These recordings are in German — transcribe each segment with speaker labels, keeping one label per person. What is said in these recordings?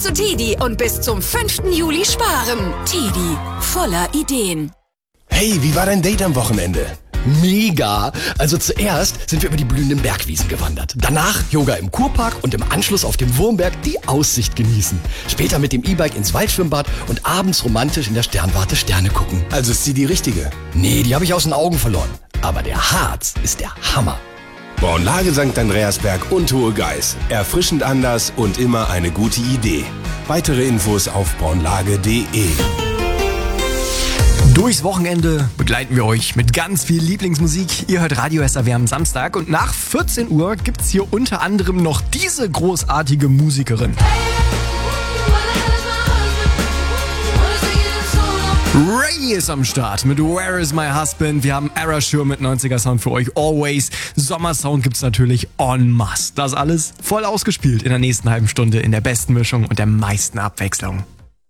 Speaker 1: zu Tidi und bis zum 5. Juli sparen. Tidi, voller Ideen.
Speaker 2: Hey, wie war dein Date am Wochenende?
Speaker 3: Mega! Also zuerst sind wir über die blühenden Bergwiesen gewandert. Danach Yoga im Kurpark und im Anschluss auf dem Wurmberg die Aussicht genießen. Später mit dem E-Bike ins Waldschwimmbad und abends romantisch in der Sternwarte Sterne gucken.
Speaker 2: Also ist sie die richtige?
Speaker 3: Nee, die habe ich aus den Augen verloren. Aber der Harz ist der Hammer.
Speaker 2: Bornlage St. Andreasberg und Hohe Geiß. Erfrischend anders und immer eine gute Idee. Weitere Infos auf bornlage.de.
Speaker 4: Durchs Wochenende begleiten wir euch mit ganz viel Lieblingsmusik. Ihr hört Radio SAW am Samstag und nach 14 Uhr gibt's hier unter anderem noch diese großartige Musikerin. Ray ist am Start mit Where is my husband? Wir haben Erasure mit 90er Sound für euch, Always. Sommersound gibt's natürlich en masse. Das alles voll ausgespielt in der nächsten halben Stunde in der besten Mischung und der meisten Abwechslung.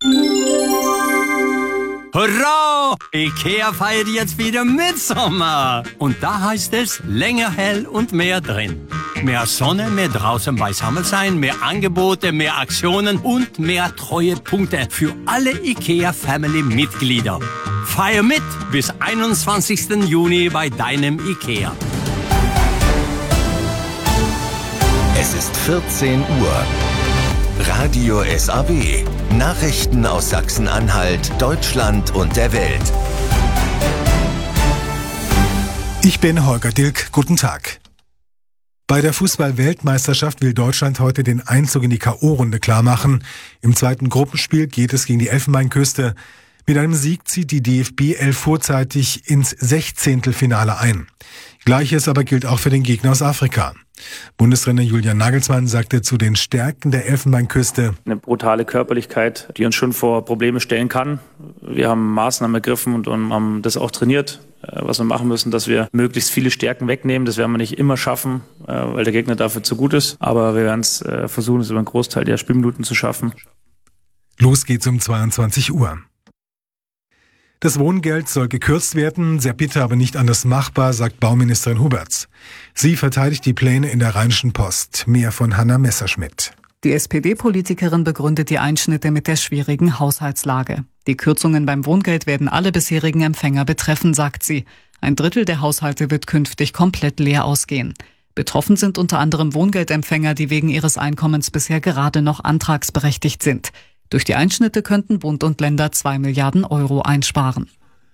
Speaker 5: Hurra! IKEA feiert jetzt wieder Mitsommer. Und da heißt es länger hell und mehr drin. Mehr Sonne, mehr draußen beisammen sein, mehr Angebote, mehr Aktionen und mehr Treuepunkte für alle IKEA-Family-Mitglieder. Feier mit bis 21. Juni bei deinem IKEA.
Speaker 6: Es ist 14 Uhr. Radio SAW. Nachrichten aus Sachsen-Anhalt, Deutschland und der Welt.
Speaker 7: Ich bin Holger Dilk. Guten Tag. Bei der Fußball-Weltmeisterschaft will Deutschland heute den Einzug in die K.O.-Runde klarmachen. Im zweiten Gruppenspiel geht es gegen die Elfenbeinküste. Mit einem Sieg zieht die DFB 11 vorzeitig ins 16. Finale ein. Gleiches aber gilt auch für den Gegner aus Afrika. Bundestrainer Julian Nagelsmann sagte zu den Stärken der Elfenbeinküste:
Speaker 8: Eine brutale Körperlichkeit, die uns schon vor Probleme stellen kann. Wir haben Maßnahmen ergriffen und haben das auch trainiert, was wir machen müssen, dass wir möglichst viele Stärken wegnehmen. Das werden wir nicht immer schaffen, weil der Gegner dafür zu gut ist. Aber wir werden es versuchen, es über einen Großteil der Spielminuten zu schaffen.
Speaker 7: Los geht's um 22 Uhr. Das Wohngeld soll gekürzt werden, sehr bitter, aber nicht anders machbar, sagt Bauministerin Huberts. Sie verteidigt die Pläne in der Rheinischen Post. Mehr von Hanna Messerschmidt.
Speaker 9: Die SPD-Politikerin begründet die Einschnitte mit der schwierigen Haushaltslage. Die Kürzungen beim Wohngeld werden alle bisherigen Empfänger betreffen, sagt sie. 1/3 der Haushalte wird künftig komplett leer ausgehen. Betroffen sind unter anderem Wohngeldempfänger, die wegen ihres Einkommens bisher gerade noch antragsberechtigt sind. Durch die Einschnitte könnten Bund und Länder 2 Milliarden Euro einsparen.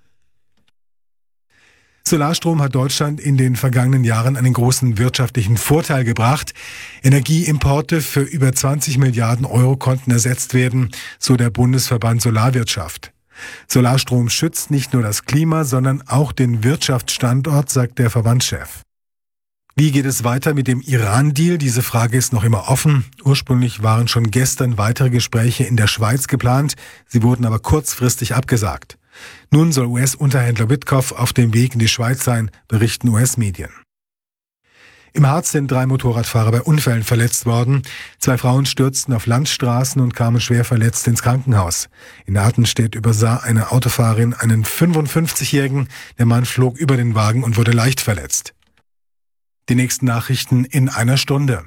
Speaker 7: Solarstrom hat Deutschland in den vergangenen Jahren einen großen wirtschaftlichen Vorteil gebracht. Energieimporte für über 20 Milliarden Euro konnten ersetzt werden, so der Bundesverband Solarwirtschaft. Solarstrom schützt nicht nur das Klima, sondern auch den Wirtschaftsstandort, sagt der Verbandschef. Wie geht es weiter mit dem Iran-Deal? Diese Frage ist noch immer offen. Ursprünglich waren schon gestern weitere Gespräche in der Schweiz geplant. Sie wurden aber kurzfristig abgesagt. Nun soll US-Unterhändler Witkoff auf dem Weg in die Schweiz sein, berichten US-Medien. Im Harz sind 3 Motorradfahrer bei Unfällen verletzt worden. 2 Frauen stürzten auf Landstraßen und kamen schwer verletzt ins Krankenhaus. In Artenstedt übersah eine Autofahrerin einen 55-Jährigen. Der Mann flog über den Wagen und wurde leicht verletzt. Die nächsten Nachrichten in einer Stunde.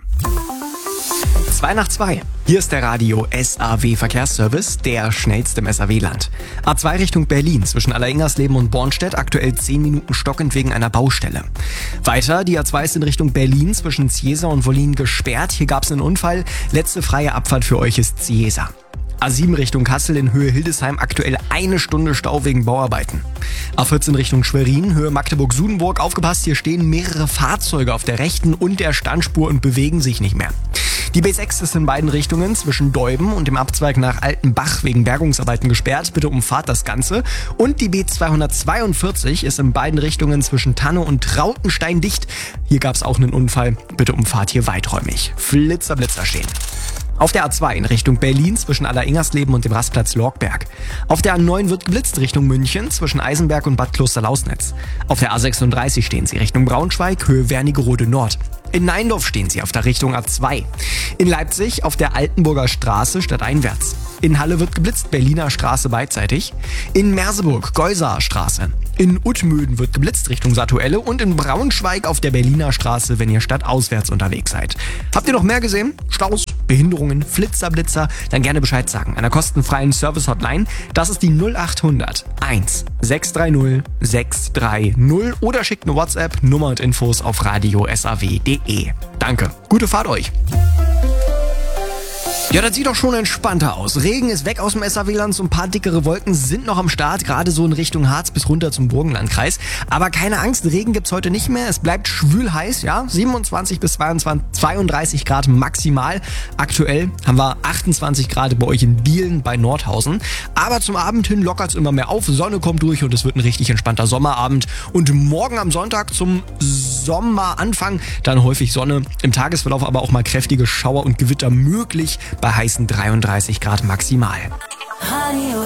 Speaker 4: 2:02. Hier ist der Radio SAW Verkehrsservice, der schnellste im SAW-Land. A2 Richtung Berlin zwischen Alleringersleben und Bornstedt, aktuell 10 Minuten stockend wegen einer Baustelle. Weiter, die A2 ist in Richtung Berlin zwischen Ziesa und Wollin gesperrt. Hier gab es einen Unfall. Letzte freie Abfahrt für euch ist Ziesa. A7 Richtung Kassel in Höhe Hildesheim, aktuell 1 Stunde Stau wegen Bauarbeiten. A14 Richtung Schwerin, Höhe Magdeburg-Sudenburg, aufgepasst, hier stehen mehrere Fahrzeuge auf der rechten und der Standspur und bewegen sich nicht mehr. Die B6 ist in beiden Richtungen zwischen Deuben und dem Abzweig nach Altenbach wegen Bergungsarbeiten gesperrt, bitte umfahrt das Ganze. Und die B242 ist in beiden Richtungen zwischen Tanne und Rautenstein dicht. Hier gab es auch einen Unfall, bitte umfahrt hier weiträumig. Blitzer stehen. Auf der A2 in Richtung Berlin zwischen Alleringersleben und dem Rastplatz Lorgberg. Auf der A9 wird geblitzt Richtung München zwischen Eisenberg und Bad Klosterlausnitz. Auf der A36 stehen sie Richtung Braunschweig, Höhe Wernigerode Nord. In Neindorf stehen sie auf der Richtung A2. In Leipzig auf der Altenburger Straße stadteinwärts. In Halle wird geblitzt, Berliner Straße beidseitig. In Merseburg, Geuser Straße. In Uttmöden wird geblitzt Richtung Satuelle und in Braunschweig auf der Berliner Straße, wenn ihr stadtauswärts unterwegs seid. Habt ihr noch mehr gesehen? Staus, Behinderungen, Flitzer, Blitzer? Dann gerne Bescheid sagen. Einer kostenfreien Service-Hotline. Das ist die 0800 1 630 630 oder schickt eine WhatsApp, Nummer und Infos auf radiosaw.de. Danke. Gute Fahrt euch. Ja, das sieht doch schon entspannter aus. Regen ist weg aus dem SAW-Land, so ein paar dickere Wolken sind noch am Start, gerade so in Richtung Harz bis runter zum Burgenlandkreis. Aber keine Angst, Regen gibt's heute nicht mehr. Es bleibt schwül heiß, ja, 27 bis 32 Grad maximal. Aktuell haben wir 28 Grad bei euch in Bielen bei Nordhausen. Aber zum Abend hin lockert's immer mehr auf, Sonne kommt durch und es wird ein richtig entspannter Sommerabend. Und morgen am Sonntag zum Sommeranfang dann häufig Sonne, im Tagesverlauf aber auch mal kräftige Schauer und Gewitter möglich bei heißen 33 Grad maximal.
Speaker 6: Radio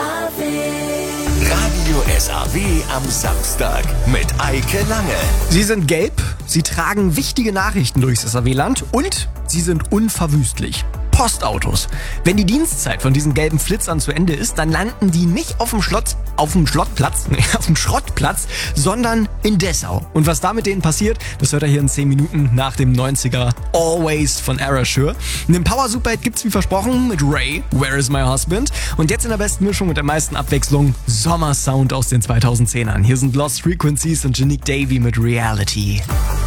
Speaker 6: SAW am Samstag mit Eike Lange.
Speaker 4: Sie sind gelb, sie tragen wichtige Nachrichten durchs SAW-Land und sie sind unverwüstlich. Postautos. Wenn die Dienstzeit von diesen gelben Flitzern zu Ende ist, dann landen die nicht auf dem Schrottplatz, sondern in Dessau. Und was da mit denen passiert, das hört ihr hier in 10 Minuten nach dem 90er Always von Erasure. Einen Power Superhit gibt's wie versprochen mit Ray, Where is my husband? Und jetzt in der besten Mischung mit der meisten Abwechslung Sommersound aus den 2010ern. Hier sind Lost Frequencies und Janique Davy mit Reality.